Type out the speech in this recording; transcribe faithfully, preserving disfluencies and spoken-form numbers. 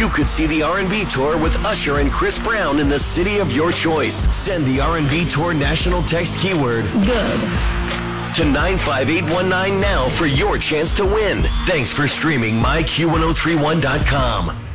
you could see the R and B Tour with Usher and Chris Brown in the city of your choice. Send the R and B Tour national text keyword GOOD to nine five eight one nine now for your chance to win. Thanks for streaming my Q ten thirty-one dot com.